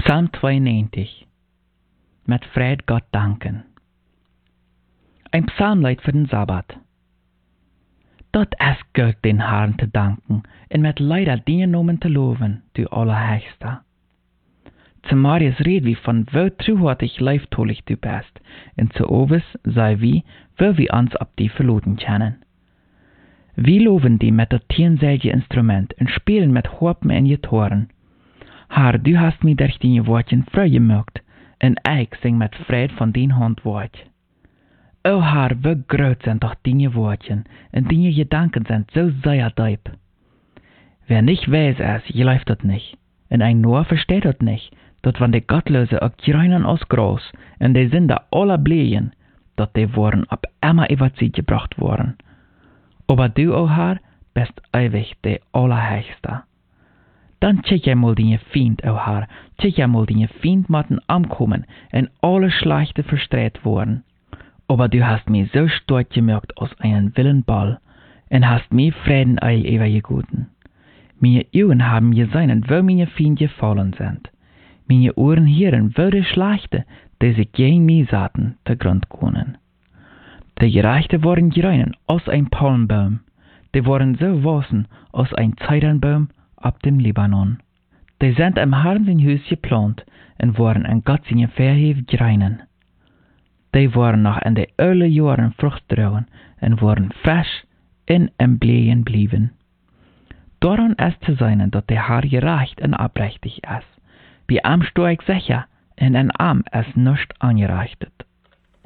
Psalm 92. Met Fred Gott danken. Ein Psalmlied für den Sabbat. Dort es gilt den Herrn te danken en met leider die nomen te loven, du Allerhöchster. Zu Marius red wie von wo truhartig leiftolig du bist, en zu Oves sei wie, wo wir uns ab die verloten kennen. Wir loven die mit der tienselge Instrument en spielen mit Harpen en Gitarren. Herr, du hast mir durch deine Wortchen frei gemacht, en ich sing mit Fred von dein Handwort. O Herr, wie groß sind doch deine Wortchen, en deine Gedanken sind so sehr deep. Wer nicht weiß es, läuft das nicht, en ein nur versteht das nicht, dat van de Gottlose auch greinen aus groß, en die sind da alle bleien, dat die worden ab immer Zeit gebracht worden. Aber du, o Herr, bist ewig der Allerhöchste. Dan check jij mal deine Feind, o Herr, check jij mal deine Feind maten ankommen en alle Schlechte verstreit worden. Aber du hast mir so stark gemacht aus einem Willenball en hast mir Frieden eil übergegeben. Meine Augen haben gesehen, wo meine Feinde gefallen sind. Meine Ohren hören, wo die Schlechte, die sich gegen mich sahen, zu Grund können. Die Gerechte waren gereinen aus einem Palmbaum, die waren so wassen aus einem Zedernbaum ab dem Libanon. Die sind im Herrn sein Haus geplant und waren an Gott seine Verhef gereinen. Die waren noch in den alle Jahren Frucht tragen und waren frisch in em Bleien blieben. Daran ist zu sein, dass der Herr gerecht und abrechtig ist. Bei ihm stehe ich sicher, und an ihm ist nichts angerichtet.